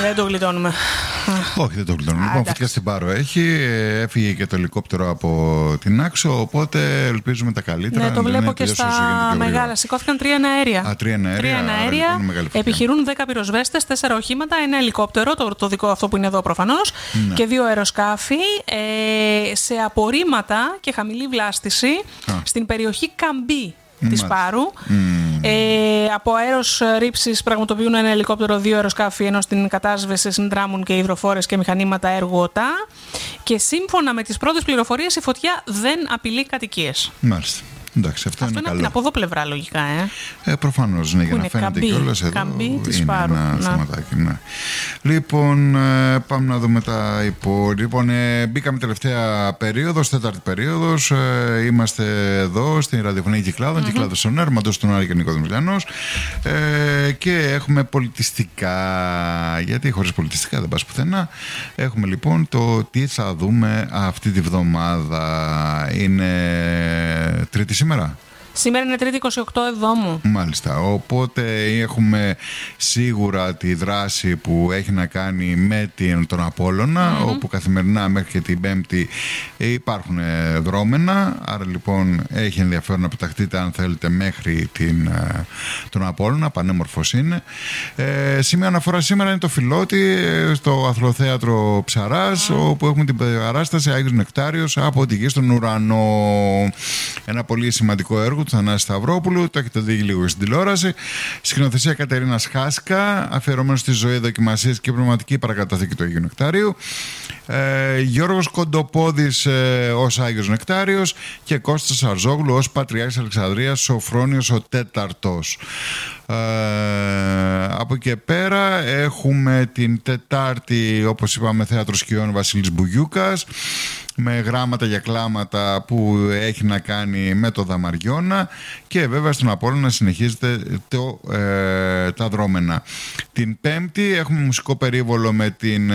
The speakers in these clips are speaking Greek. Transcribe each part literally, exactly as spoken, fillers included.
Δεν το γλιτώνουμε. Όχι, δεν το γλιτώνουμε. Λοιπόν, φωτιά στην Πάρο έχει. Έφυγε και το ελικόπτερο από την Άξο. Οπότε ελπίζουμε τα καλύτερα. Ναι, το βλέπω και στα μεγάλα. Σηκώθηκαν τρία αέρια. Α, τρία αέρια. Επιχειρούν δέκα πυροσβέστες, τέσσερα οχήματα, ένα ελικόπτερο, το, το δικό αυτό που είναι εδώ προφανώς, ναι. και δύο αεροσκάφη ε, σε απορρίμματα και χαμηλή βλάστηση Α. στην περιοχή Καμπή της Πάρου. Mm. Ε, από αέρος ρήψης πραγματοποιούν ένα ελικόπτερο, δύο αεροσκάφη, ενώ στην κατάσβεση συνδράμουν και υδροφόρες και μηχανήματα έργου ΟΤΑ. Και σύμφωνα με τις πρώτες πληροφορίες, η φωτιά δεν απειλεί κατοικίες. Μάλιστα. Εντάξει, αυτό, αυτό είναι, είναι καλό. Από εδώ πλευρά, λογικά. Ε, ε προφανώς, ναι, για να φαίνεται κιόλας εδώ. Καμπή της είναι Πάρου. ένα να. θεματάκι, ναι. Λοιπόν, ε, πάμε να δούμε τα υπόλοιπα. Λοιπόν, ε, μπήκαμε τελευταία περίοδος, τέταρτη περίοδος. Ε, είμαστε εδώ στην ραδιοφωνική Κυκλάδων, mm-hmm. Κυκλάδος on Air, Μαντός του Νάρη και Νίκο Δημητριανός. Ε, και έχουμε πολιτιστικά, γιατί χωρίς πολιτιστικά δεν πας πουθενά. Έχουμε λοιπόν το τι θα δούμε αυτή τη βδομάδα. Είναι τρίτη σήμερα. Σήμερα είναι Τρίτη είκοσι οκτώ Εβδόμου. Μάλιστα. Οπότε έχουμε σίγουρα τη δράση που έχει να κάνει με τον Απόλλωνα, mm-hmm. όπου καθημερινά μέχρι και την Πέμπτη υπάρχουν δρόμενα. Άρα λοιπόν έχει ενδιαφέρον να πεταχτείτε αν θέλετε μέχρι την, τον Απόλλωνα. Πανέμορφος είναι. Ε, σημείο αναφορά σήμερα είναι το Φιλότη στο Αθλοθέατρο Ψαράς, mm-hmm. όπου έχουμε την παράσταση Άγιος Νεκτάριος από τη γη στον ουρανό. Ένα πολύ σημαντικό έργο του Θανάση Σταυρόπουλου, το έχετε δει λίγο στην τηλεόραση. Σκηνοθεσία Κατερίνας Χάσκα, αφιερωμένο στη ζωή, δοκιμασίες και πνευματική παρακαταθήκη του Αγίου Νεκτάριου. Ε, Γιώργος Κοντοπόδης ε, ως Άγιος Νεκτάριος και Κώστας Αρζόγλου ως Πατριάρχης Αλεξανδρίας Σοφρόνιος ο Τέταρτος. Ε, από εκεί πέρα έχουμε την Τετάρτη, όπως είπαμε, Θέατρο Σκιών Βασίλης Μπουγιούκας, με γράμματα για κλάματα που έχει να κάνει με το Δαμαριώνα, και βέβαια στον Απόλλωνα συνεχίζεται το, ε, τα δρόμενα. Την Πέμπτη έχουμε μουσικό περίβολο με την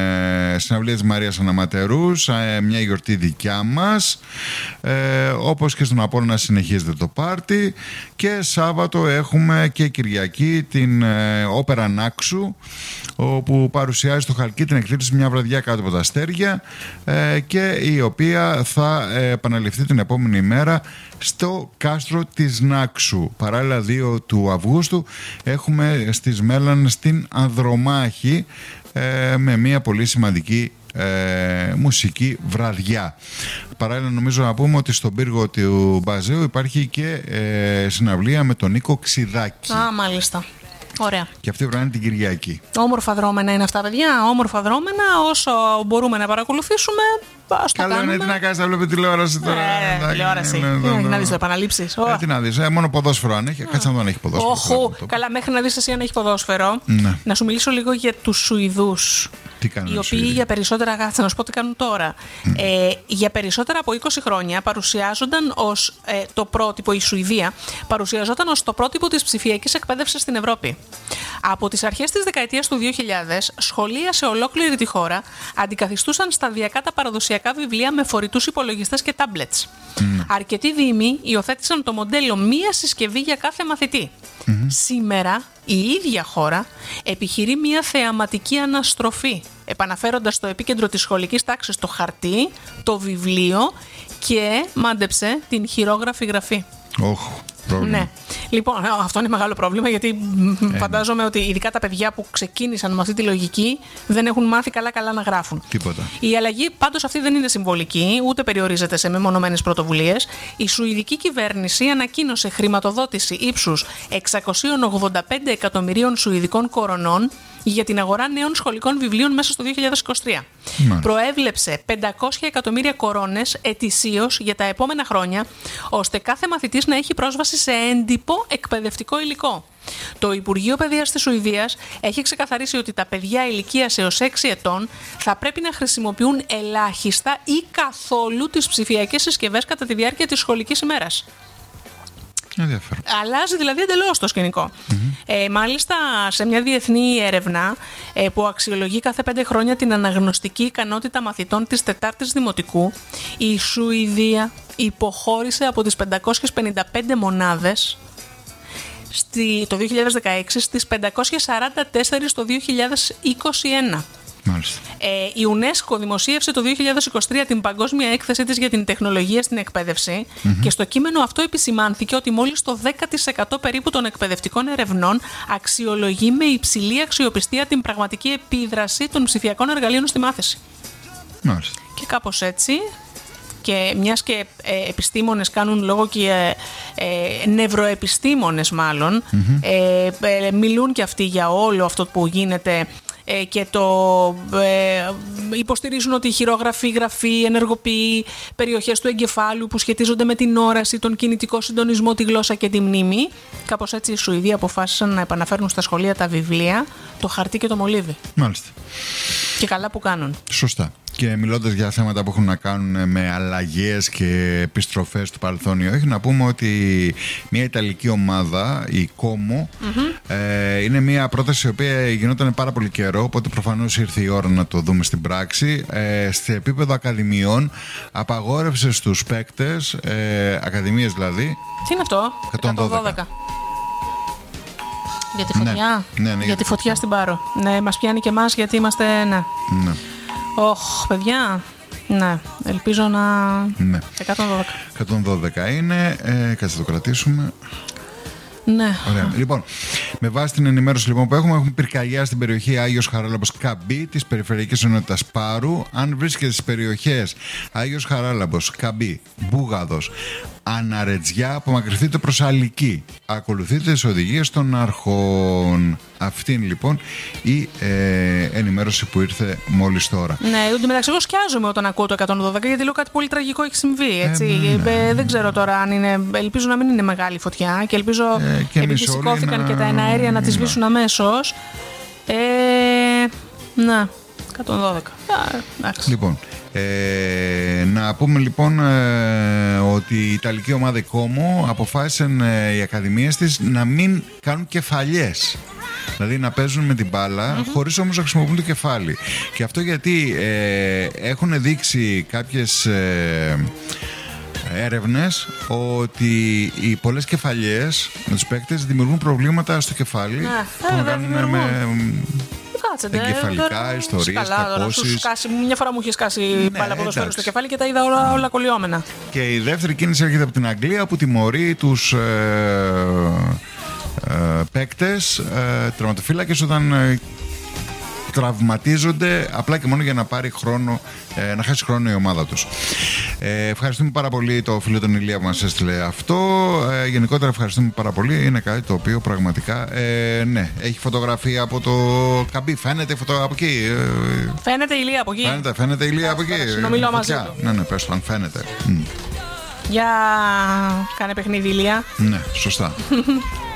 ε, συναυλία της Μαρίας Αναματερού, ε, μια γιορτή δικιά μας, ε, όπως και στον Απόλλωνα συνεχίζεται το πάρτι, και Σάββατο έχουμε και Κυριακή την ε, όπερα Νάξου, όπου παρουσιάζει στο Χαλκί την εκδήλωση Μια βραδιά κάτω από τα αστέρια, ε, και η οποία θα επαναληφθεί την επόμενη μέρα στο κάστρο της Νάξου. Παράλληλα δύο του Αυγούστου έχουμε στις Μέλλαν στην Ανδρομάχη, ε, με μια πολύ σημαντική ε, μουσική βραδιά. Παράλληλα νομίζω να πούμε ότι στον πύργο του Μπαζέου υπάρχει και ε, συναυλία με τον Νίκο Ξιδάκη. Α, μάλιστα. Ωραία. Και αυτή βράδυ την Κυριακή. Όμορφα δρόμενα είναι αυτά, παιδιά. Όμορφα δρόμενα. Όσο μπορούμε να παρακολουθήσουμε, ας το Καλό κάνουμε. είναι, τι να κάνεις, να βλέπει τηλεόραση τώρα. Ε, τηλεόραση. Να δεις το επαναλήψεις. Ε, τι να δεις, ε, μόνο ποδόσφαιρο αν έχει. Κάτσε να δω αν έχει ποδόσφαιρο. Όχου, καλά, μέχρι να δεις εσύ αν έχει ποδόσφαιρο. Ναι. Να σου μιλήσω λίγο για τους Σουηδούς. Τι κάνουν, οι οποίοι για περισσότερα, θα να σου πω τι κάνουν τώρα. Mm. Ε, για περισσότερα από είκοσι χρόνια παρουσιάζονταν ως ε, το πρότυπο, η Σουηδία παρουσιαζόταν ως το πρότυπο της ψηφιακής εκπαίδευσης στην Ευρώπη. Από τις αρχές της δεκαετίας του δύο χιλιάδες, σχολεία σε ολόκληρη τη χώρα αντικαθιστούσαν σταδιακά τα παραδοσιακά βιβλία με φορητούς υπολογιστές και τάμπλετς. Mm. Αρκετοί δήμοι υιοθέτησαν το μοντέλο μία συσκευή για κάθε μαθητή. Mm-hmm. Σήμερα η ίδια χώρα επιχειρεί μια θεαματική αναστροφή, επαναφέροντας στο επίκεντρο της σχολικής τάξης το χαρτί, το βιβλίο και, μάντεψε, την χειρόγραφη γραφή. Oh. Πρόβλημα. Ναι. Λοιπόν, αυτό είναι μεγάλο πρόβλημα, γιατί ε, φαντάζομαι ότι ειδικά τα παιδιά που ξεκίνησαν με αυτή τη λογική δεν έχουν μάθει καλά-καλά να γράφουν. Τίποτα. Η αλλαγή πάντως αυτή δεν είναι συμβολική, ούτε περιορίζεται σε μεμονωμένες πρωτοβουλίες. Η Σουηδική κυβέρνηση ανακοίνωσε χρηματοδότηση ύψους εξακόσια ογδόντα πέντε εκατομμυρίων Σουηδικών κορονών για την αγορά νέων σχολικών βιβλίων μέσα στο δύο χιλιάδες είκοσι τρία. Μάλιστα. Προέβλεψε πεντακόσια εκατομμύρια κορώνες ετησίως για τα επόμενα χρόνια, ώστε κάθε μαθητής να έχει πρόσβαση σε έντυπο εκπαιδευτικό υλικό. Το Υπουργείο Παιδείας της Σουηδίας έχει ξεκαθαρίσει ότι τα παιδιά ηλικίας έως έξι ετών θα πρέπει να χρησιμοποιούν ελάχιστα ή καθόλου τις ψηφιακές συσκευές κατά τη διάρκεια της σχολικής ημέρας. Ενδιαφέρον. Αλλάζει δηλαδή εντελώς το σκηνικό. Mm-hmm. Ε, μάλιστα, σε μια διεθνή έρευνα ε, που αξιολογεί κάθε πέντε χρόνια την αναγνωστική ικανότητα μαθητών της Τετάρτης Δημοτικού, η Σουηδία υποχώρησε από τις πεντακόσιες πενήντα πέντε μονάδες στη, το δύο χιλιάδες δεκαέξι στις πεντακόσιες σαράντα τέσσερα το δύο χιλιάδες είκοσι ένα. Μάλιστα. Ε, η UNESCO δημοσίευσε το δύο χιλιάδες είκοσι τρία την παγκόσμια έκθεσή της για την τεχνολογία στην εκπαίδευση mm-hmm. και στο κείμενο αυτό επισημάνθηκε ότι μόλις το δέκα τοις εκατό περίπου των εκπαιδευτικών ερευνών αξιολογεί με υψηλή αξιοπιστία την πραγματική επίδραση των ψηφιακών εργαλείων στη μάθηση. Μάλιστα. Και κάπως έτσι, και μιας και ε, επιστήμονες κάνουν λόγο και ε, ε, νευροεπιστήμονες μάλλον, mm-hmm. ε, ε, μιλούν και αυτοί για όλο αυτό που γίνεται και το ε, υποστηρίζουν ότι η χειρόγραφη γραφή ενεργοποιεί περιοχές του εγκεφάλου που σχετίζονται με την όραση, τον κινητικό συντονισμό, τη γλώσσα και τη μνήμη. Κάπως έτσι οι Σουηδοί αποφάσισαν να επαναφέρουν στα σχολεία τα βιβλία, το χαρτί και το μολύβι. Μάλιστα. Και καλά που κάνουν. Σωστά. Και μιλώντας για θέματα που έχουν να κάνουν με αλλαγές και επιστροφές του παρελθόν ή όχι, να πούμε ότι μια Ιταλική ομάδα, η Como, mm-hmm. ε, είναι μια πρόταση η οποία γινόταν πάρα πολύ καιρό, οπότε προφανώς ήρθε η ώρα να το δούμε στην πράξη. Ε, σε επίπεδο ακαδημιών, απαγόρευσε στους παίκτες, ε, ακαδημίες δηλαδή. Τι είναι αυτό? εκατόν δώδεκα. Για τη φωτιά. Ναι, ναι, ναι, για τη φωτιά στην Πάρο. Ναι, μας πιάνει και εμάς γιατί είμαστε. Ναι. Ναι. Ωχ, παιδιά. Ναι, ελπίζω να. Ναι. εκατόν δώδεκα. εκατόν δώδεκα είναι. Ε, κάτσε το κρατήσουμε. Ναι. Ωραία. Λοιπόν, με βάση την ενημέρωση λοιπόν, που έχουμε, έχουμε πυρκαγιά στην περιοχή Άγιος Χαράλαμπος Καμπή της Περιφερειακής Ενότητας Πάρου. Αν βρίσκεται στις περιοχές Άγιος Χαράλαμπος, Καμπή, Μπούγαδος, Αναρετζιά, απομακρυνθείτε προς Αλική. Ακολουθείτε τις οδηγίες των αρχών. Αυτή είναι λοιπόν η ε, ενημέρωση που ήρθε μόλις τώρα. Ναι, εν τω μεταξύ, εγώ σκιάζομαι όταν ακούω το εκατόν δώδεκα γιατί λέω κάτι πολύ τραγικό έχει συμβεί. Έτσι. Ε, ναι, ναι. Ε, δεν ξέρω τώρα αν είναι. Ελπίζω να μην είναι μεγάλη φωτιά και ελπίζω ε, και επειδή σηκώθηκαν να... και τα εναέρια να τη σβήσουν αμέσως. Ε, ναι, εκατόν δώδεκα. Α, λοιπόν. Ε, να πούμε λοιπόν ε, ότι η Ιταλική ομάδα Como αποφάσισαν ε, οι ακαδημίες της να μην κάνουν κεφαλιές. Δηλαδή να παίζουν με την μπάλα mm-hmm. χωρίς όμως να χρησιμοποιούν το κεφάλι. Και αυτό γιατί ε, έχουν δείξει κάποιες ε, έρευνες ότι οι πολλές κεφαλιές με τους παίκτες δημιουργούν προβλήματα στο κεφάλι yeah, που να κάνουν με... Κάτσετε, εγκεφαλικά, ιστορίες, κακώσεις. Μια φορά μου είχε σκάσει ναι, μπάλα ποδοσφαίρου στο κεφάλι και τα είδα όλα, όλα κολλιόμενα. Και η δεύτερη κίνηση έρχεται από την Αγγλία που τιμωρεί τους ε, ε, παίκτες, ε, τερματοφύλακες όταν ε, τραυματίζονται απλά και μόνο για να πάρει χρόνο, ε, να χάσει χρόνο η ομάδα τους. Ε, ευχαριστούμε πάρα πολύ το φίλο τον Ηλία που μας έστειλε αυτό. Ε, γενικότερα ευχαριστούμε πάρα πολύ. Είναι κάτι το οποίο πραγματικά ε, ναι, έχει φωτογραφία από το Καμπή. Φαίνεται φωτο... από εκεί. Ε, φαίνεται η Ηλία από εκεί. Φαίνεται, φαίνεται η Ηλία από εκεί. Συνομιλώ μαζί του. Ναι, ναι, πες το αν φαίνεται. Για κάνε παιχνίδι, Ηλία. Ναι, σωστά.